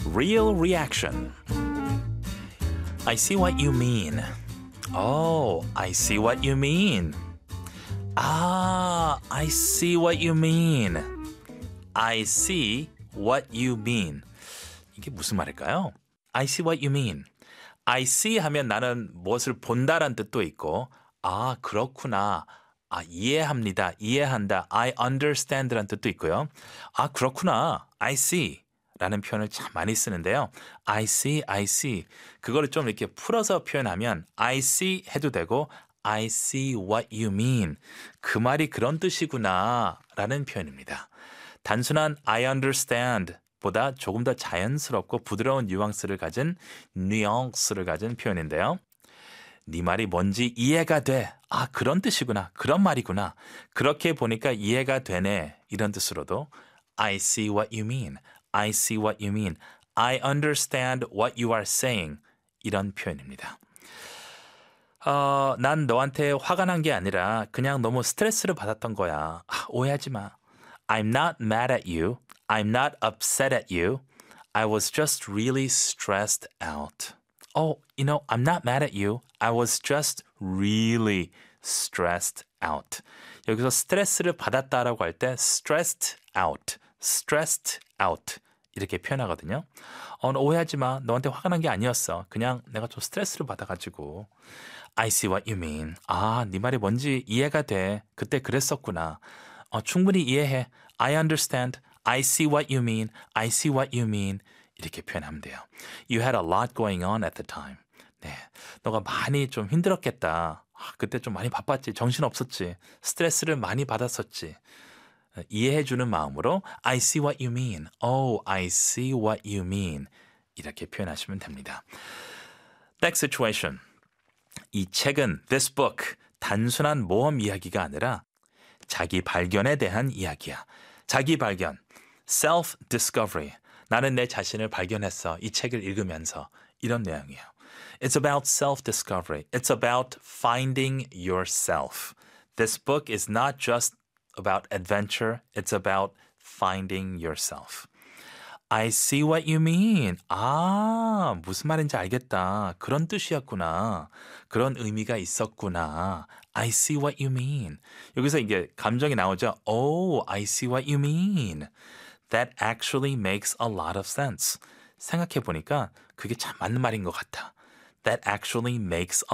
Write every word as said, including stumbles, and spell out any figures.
Real reaction. I see what you mean. Oh, I see what you mean. Ah, I see what you mean. I see what you mean. 이게 무슨 말일까요? I see what you mean. I see 하면 나는 무엇을 본다란 뜻도 있고, 아, 그렇구나. 아, 이해합니다. 이해한다. I understand란 뜻도 있고요. 아, 그렇구나. I see. 라는 표현을 참 많이 쓰는데요. I see, I see. 그거를 좀 이렇게 풀어서 표현하면 I see 해도 되고 I see what you mean. 그 말이 그런 뜻이구나 라는 표현입니다. 단순한 I understand 보다 조금 더 자연스럽고 부드러운 뉘앙스를 가진 뉘앙스를 가진 표현인데요. 네 말이 뭔지 이해가 돼. 아, 그런 뜻이구나. 그런 말이구나. 그렇게 보니까 이해가 되네. 이런 뜻으로도 I see what you mean. I see what you mean. I understand what you are saying. 이런 표현입니다. 어, 난 너한테 화가 난 게 아니라 그냥 너무 스트레스를 받았던 거야. 아, 오해하지 마. I'm not mad at you. I'm not upset at you. I was just really stressed out. Oh, you know, I'm not mad at you. I was just really stressed out. 여기서 스트레스를 받았다라고 할 때 stressed out, stressed out 이렇게 표현하거든요. 어, 너 오해하지 마. 너한테 화가 난 게 아니었어. 그냥 내가 좀 스트레스를 받아가지고. I see what you mean. 아, 네 말이 뭔지 이해가 돼. 그때 그랬었구나. 어, 충분히 이해해. I understand. I see what you mean. I see what you mean. 이렇게 표현하면 돼요. You had a lot going on at the time. 네, 너가 많이 좀 힘들었겠다. 아, 그때 좀 많이 바빴지. 정신없었지. 스트레스를 많이 받았었지. 이해해주는 마음으로 I see what you mean. Oh, I see what you mean. 이렇게 표현하시면 됩니다. Next situation. 이 책은 this book 단순한 모험 이야기가 아니라 자기 발견에 대한 이야기야. 자기 발견. self-discovery. 나는 내 자신을 발견했어. 이 책을 읽으면서. 이런 내용이에요. It's about self-discovery. It's about finding yourself. This book is not just about adventure. It's about finding yourself. I see what you mean. 아, 무슨 말인지 알겠다. 그런 뜻이었구나. 그런 의미가 있었구나. I see what you mean. 여기서 이게 감정이 나오죠. Oh, I see what you mean. That actually makes a lot of sense. 생각해 보니까 그게 참 맞는 말인 것 같아. That actually makes